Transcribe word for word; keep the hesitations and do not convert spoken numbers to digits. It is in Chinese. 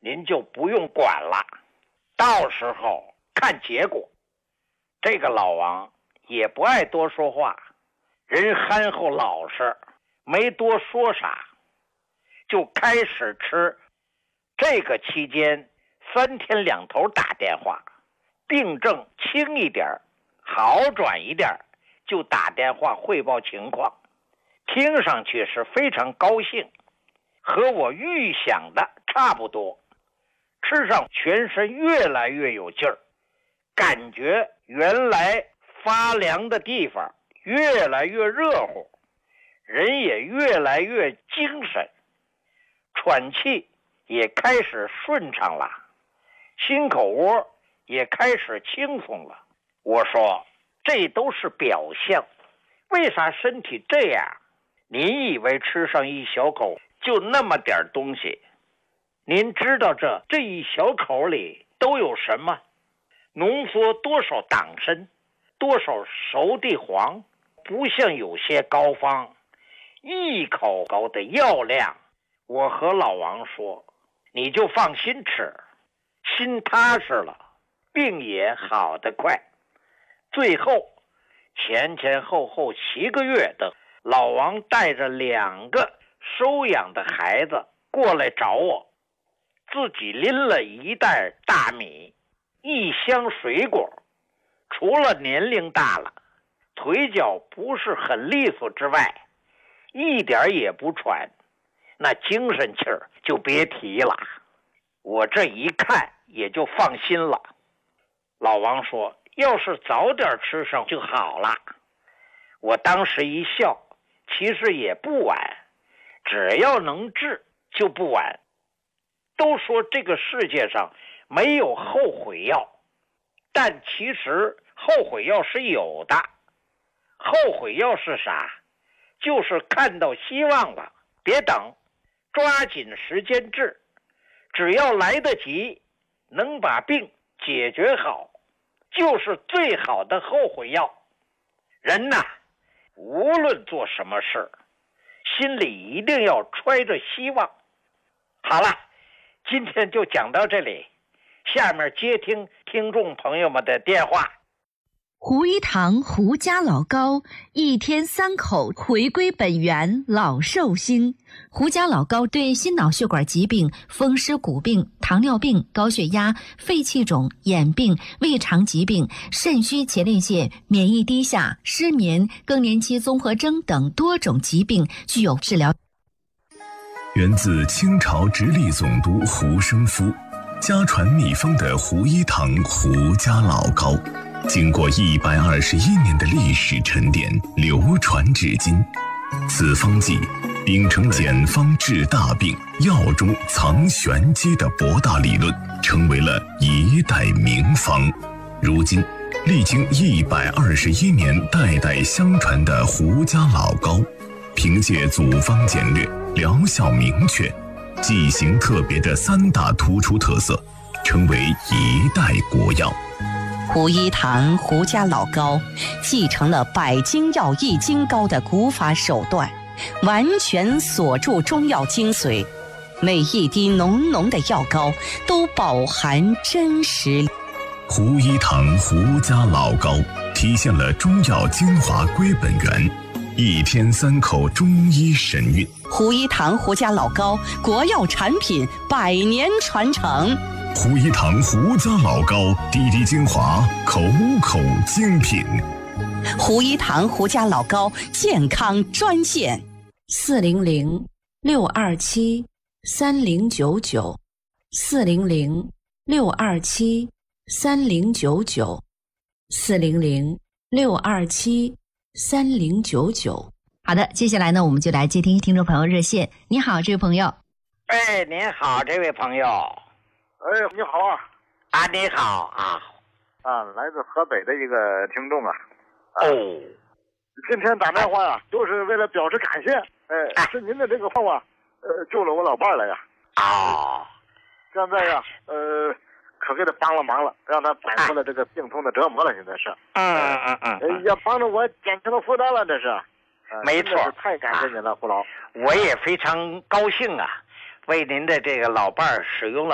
您就不用管了，到时候看结果。这个老王也不爱多说话，人憨厚老实，没多说啥，就开始吃。这个期间三天两头打电话，病症轻一点好转一点就打电话汇报情况，听上去是非常高兴，和我预想的差不多。吃上全身越来越有劲儿，感觉原来发凉的地方越来越热乎，人也越来越精神，喘气也开始顺畅了，心口窝也开始轻松了。我说这都是表象，为啥身体这样？您以为吃上一小口就那么点东西？您知道这这一小口里都有什么？浓缩多少党参，多少熟地黄，不像有些膏方一口高的药量。我和老王说，你就放心吃，心踏实了，病也好得快。最后前前后后七个月的，老王带着两个收养的孩子过来找我，自己拎了一袋大米，一箱水果。除了年龄大了，腿脚不是很利索之外，一点也不喘，那精神气儿就别提了。我这一看也就放心了。老王说，要是早点吃上就好了。我当时一笑，其实也不晚，只要能治就不晚。都说这个世界上没有后悔药，但其实后悔药是有的。后悔药是啥？就是看到希望了，别等，抓紧时间治，只要来得及，能把病解决好，就是最好的后悔药。人呐，无论做什么事，心里一定要揣着希望。好了，今天就讲到这里，下面接听听众朋友们的电话。 胡一堂胡家老高，一天三口回归本源，老寿星。胡家老高对心脑血管疾病、风湿骨病、糖尿病、高血压、肺气肿、眼病、胃肠疾病、肾虚前列腺、免疫低下、失眠、更年期综合征等多种疾病具有治疗。 源自清朝直隶总督胡生夫，家传秘方的胡一堂胡家老高，经过一百二十一年的历史沉淀，流传至今。此方剂秉承简方治大病、药中藏玄机的博大理论，成为了一代名方。如今历经一百二十一年代代相传的胡家老高，凭借组方简略、疗效明确、剂型特别的三大突出特色，成为一代国药。 胡一堂胡家老高继承了百金药易筋膏的古法手段，完全锁住中药精髓，每一滴浓浓的药膏都饱含真实。 胡一堂胡家老高体现了中药精华归本源，一天三口中医神韵。 胡一堂胡家老高国药产品百年传承。 胡一堂胡家老高滴滴精华，口口精品。 胡一堂胡家老高健康专线： 四零零六二七三零九九，四零零六二七三零九九，四零零六二七三零九九。好的，接下来呢，我们就来接听听众朋友热线。你好，这位朋友。 哎，您好，这位朋友。 哎，你好啊！ 啊，你好啊！ 啊，来自河北的一个听众啊。 啊哦。 今天打电话呀、啊，就是为了表示感谢。哎，啊、是您的这个话啊，呃，救了我老伴了呀。 哦。 现在呀，呃，可给他帮了忙了，让他摆脱了这个病痛的折磨了。现在是。 嗯嗯嗯嗯。 也帮着我减轻了负担了，这是。呃、 没错。 太感谢您了，胡老。 我也非常高兴啊，为您的这个老伴儿使用了